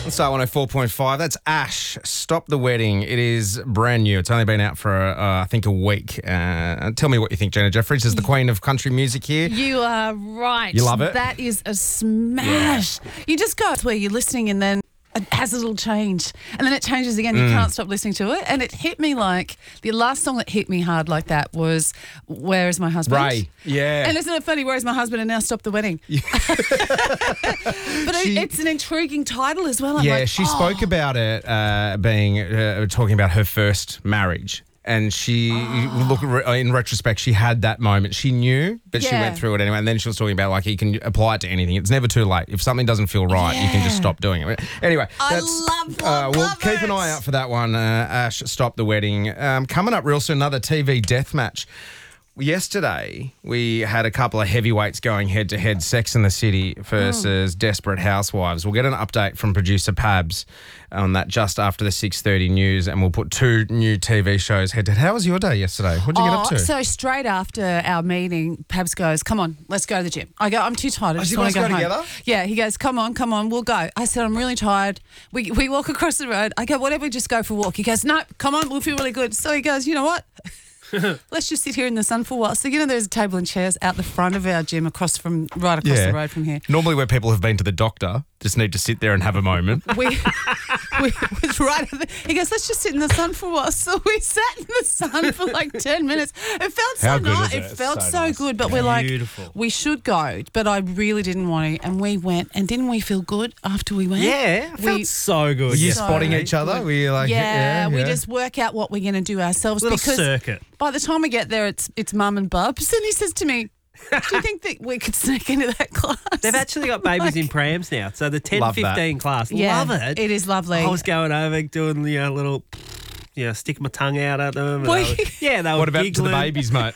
Star 104.5. That's Ash. Stop the Wedding. It is brand new. It's only been out for, I think, a week. Tell me what you think, Jenna Jeffries, is the queen of country music here. You are right. You love it? That is a smash. Yeah. You just go where you're listening and then it has a little change. And then it changes again. You can't stop listening to it. And it hit me like, the last song that hit me hard like that was Where Is My Husband? Ray. Yeah. And isn't it funny, Where Is My Husband? And now Stop the Wedding. Yeah. But it's an intriguing title as well. She spoke about it talking about her first marriage. And she, look, in retrospect, she had that moment. She knew, but she went through it anyway. And then she was talking about, like, you can apply it to anything. It's never too late. If something doesn't feel right, you can just stop doing it. Anyway, we'll keep an eye out for that one. Ash, Stop the Wedding. Coming up real soon, another TV death match. Yesterday, we had a couple of heavyweights going head-to-head, Sex and the City versus Desperate Housewives. We'll get an update from producer Pabs on that just after the 6:30 news, and we'll put two new TV shows head-to-head. How was your day yesterday? What did you get up to? So straight after our meeting, Pabs goes, come on, let's go to the gym. I go, I'm too tired. I just you want guys to go go home. together? Yeah, he goes, come on, we'll go. I said, I'm really tired. We walk across the road. I go, whatever, just go for a walk. He goes, no, come on, we'll feel really good. So he goes, you know what? Let's just sit here in the sun for a while. So, there's a table and chairs out the front of our gym right across the road from here. Normally where people have been to the doctor, just need to sit there and have a moment. We was right. He goes, let's just sit in the sun for a while. So we sat in the sun for like 10 minutes. It felt so nice. It felt so nice. Good. But we're like, we should go. But I really didn't want to. And we went. And didn't we feel good after we went? Yeah, it felt so good. Were you spotting each other? Were you like, we just work out what we're going to do ourselves. Little because circuit. By the time we get there, it's Mum and Bubs. And he says to me, do you think that we could sneak into that class? They've actually got babies in prams now. So the 10-15 class. Yeah, love it. It is lovely. I was going over doing the little, sticking my tongue out at them. They were what about giggling. to the babies, mate?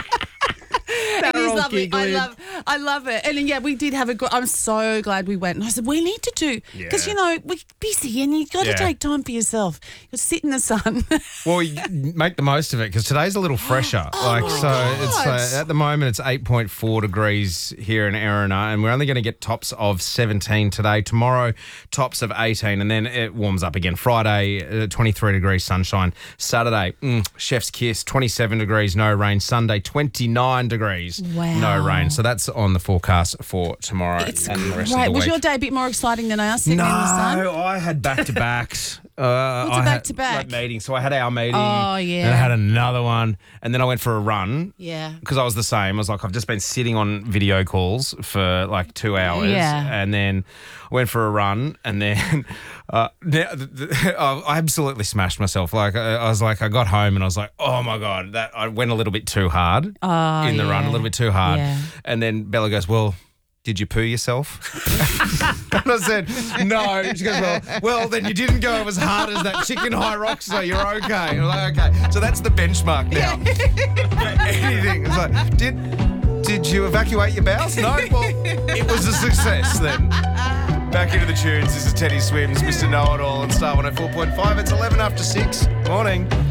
It is lovely. I love it. And we did have I'm so glad we went. And I said, we need to do, because, we're busy and you've got to take time for yourself. You sit in the sun. Well, you make the most of it because today's a little fresher. It's at the moment it's 8.4 degrees here in Erina, and we're only going to get tops of 17 today. Tomorrow, tops of 18, and then it warms up again. Friday, 23 degrees sunshine. Saturday, chef's kiss, 27 degrees, no rain. Sunday, 29 degrees. Wow. No rain. So that's on the forecast for tomorrow. It's and the rest great. of the Was week. your day a bit more exciting than ours sitting in the sun? No, I had back-to-backs. What's a back-to-back? Meetings. So I had our meeting. Oh, yeah. And I had another one. And then I went for a run. Yeah. Because I was the same. I was like, I've just been sitting on video calls for like 2 hours. Yeah. And then I went for a run. And then I absolutely smashed myself. Like, I was like, I got home and I was like, oh, my God. I went a little bit too hard in the run. A little bit too hard. Yeah. And then Bella goes, well, did you poo yourself? And I said, no. She goes, well, then you didn't go as hard as that chicken high rock, so you're okay. I'm like, okay. So that's the benchmark now. Anything. It's like, did you evacuate your bowels? No? Well, it was a success then. Back into the tunes. This is Teddy Swims, Mr. Know-It-All, and Star 104.5. It's 11 after 6. Morning.